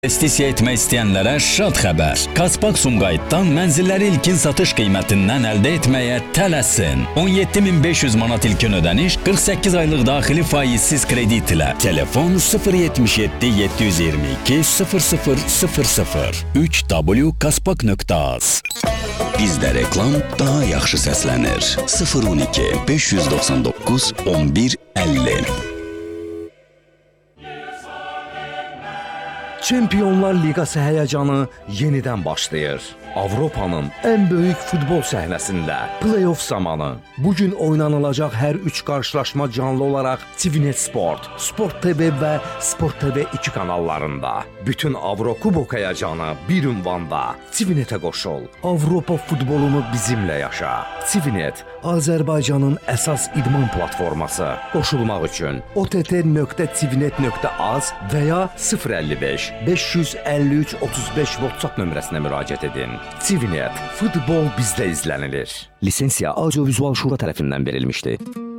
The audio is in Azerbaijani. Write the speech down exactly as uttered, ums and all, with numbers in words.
İstisiya etmək istəyənlərə şad xəbər. Kaspak Sumqayıtdan mənzilləri ilkin satış qiymətindən əldə etməyə tələsin. on yeddi min beş yüz manat ilkin ödəniş, qırx səkkiz aylıq daxili faizsiz kredit ilə. Telefon sıfır yetmiş yeddi yeddi yüz iyirmi iki sıfır sıfır sıfır sıfır üç w kaspak nöqtə az. Bizdə reklam daha yaxşı səslənir. sıfır on iki beş yüz doxsan doqquz on bir əlli. Çempionlar Liqası həyəcanı yenidən başlayır. Avropanın ən böyük futbol səhnəsində play-off zamanı bugün oynanılacaq hər üç qarşılaşma canlı olaraq TVNet Sport, Sport T V və Sport T V iki kanallarında. Bütün Avrokubok həyəcanı bir ünvanda. TVNetə qoşul. Avropa futbolunu bizimlə yaşa. TVNet, Azərbaycanın əsas idman platforması. Qoşulmaq üçün o t t nöqtə tvnet nöqtə az və ya sıfır əlli beş beş yüz əlli üç otuz beş WhatsApp nömrəsinə müraciət edin. TVNet, futbol bizdə izlənilir. Lisensiya Audiovizual Şura tərəfindən verilmişdir.